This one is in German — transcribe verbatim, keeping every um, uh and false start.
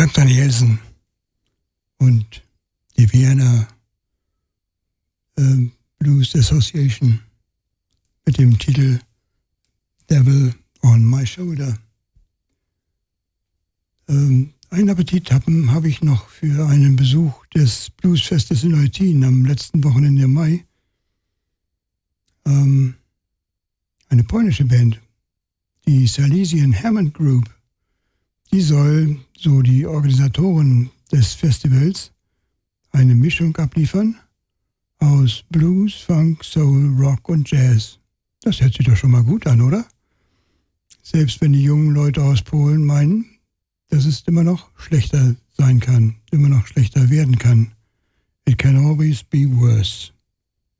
Doug Danielson und die Vienna äh, Blues Association mit dem Titel Devil on My Shoulder. Ähm, einen Appetit habe hab ich noch für einen Besuch des Bluesfestes in Eutin am letzten Wochenende im Mai. Ähm, eine polnische Band, die Silesian Hammond Group, die soll, so die Organisatoren des Festivals, eine Mischung abliefern aus Blues, Funk, Soul, Rock und Jazz. Das hört sich doch schon mal gut an, oder? Selbst wenn die jungen Leute aus Polen meinen, dass es immer noch schlechter sein kann, immer noch schlechter werden kann. It can always be worse.